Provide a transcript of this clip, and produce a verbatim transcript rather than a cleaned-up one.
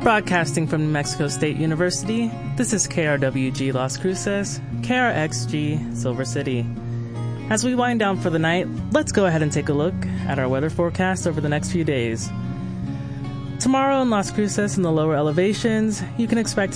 Broadcasting from New Mexico State University, this is K R W G Las Cruces, K R X G Silver City. As we wind down for the night, let's go ahead and take a look at our weather forecast over the next few days. Tomorrow in Las Cruces in the lower elevations, you can expect